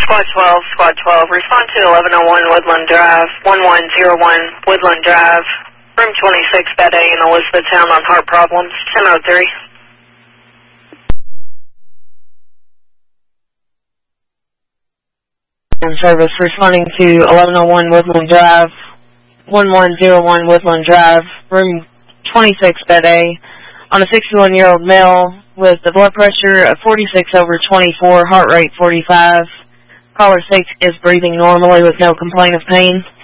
Squad 12, respond to 1101 Woodland Drive, 1101 Woodland Drive, room 26, bed A in Elizabethtown on heart problems, 1003. Service responding to 1101 Woodland Drive, 1101 Woodland Drive, room 26, bed A, on a 61-year-old male with the blood pressure of 46/24, heart rate 45. Caller states is breathing normally with no complaint of pain.